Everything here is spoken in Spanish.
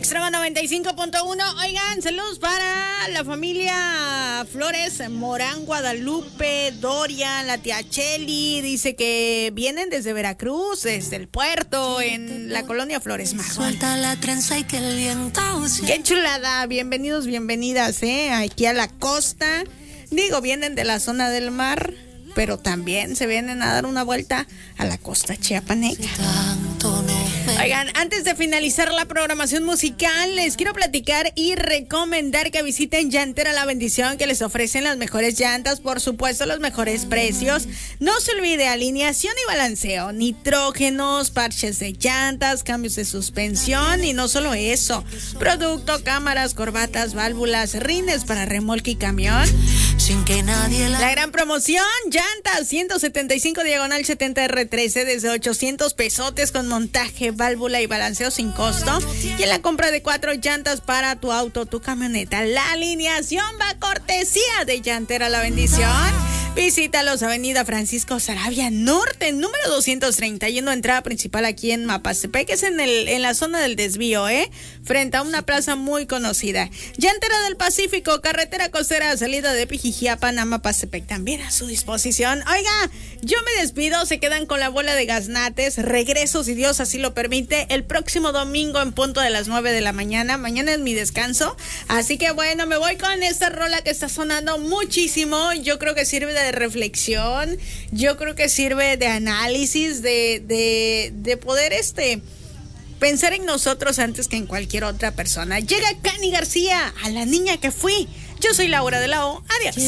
Extremo 95.1. Oigan, saludos para la familia Flores, Morán, Guadalupe, Doria, la tía Cheli. Dice que vienen desde Veracruz, desde el puerto, en la colonia Flores Magón. Suelta la trenza y que el viento. Qué chulada, bienvenidos, bienvenidas, aquí a la costa. Digo, vienen de la zona del mar, pero también se vienen a dar una vuelta a la costa chiapaneca. Oigan, antes de finalizar la programación musical, les quiero platicar y recomendar que visiten Llantera La Bendición, que les ofrecen las mejores llantas, por supuesto, los mejores precios. No se olvide, alineación y balanceo, nitrógenos, parches de llantas, cambios de suspensión y no solo eso, producto, cámaras, corbatas, válvulas, rines para remolque y camión. Sin que nadie La gran promoción, llantas 175 diagonal 70R13 desde 800 pesotes con montaje, válvula y balanceo sin costo. Y en la compra de 4 llantas para tu auto, tu camioneta, la alineación va a cortesía de Llantera La Bendición. Visítalos, Avenida Francisco Saravia Norte, número 231, entrada principal aquí en Mapastepec, que es en la zona del desvío, frente a una plaza muy conocida. Llantera del Pacífico, carretera costera, salida de Pijijiapan a Mapastepec, también a su disposición. Oiga, yo me despido, se quedan con la bola de gaznates. Regreso, si Dios así lo permite, el próximo domingo en punto de las 9 de la mañana. Mañana es mi descanso, así que bueno, me voy con esta rola que está sonando muchísimo. Yo creo que sirve de reflexión, yo creo que sirve de análisis, de poder pensar en nosotros antes que en cualquier otra persona. Llega Cani García, a la niña que fui. Yo soy Laura de la O. Adiós.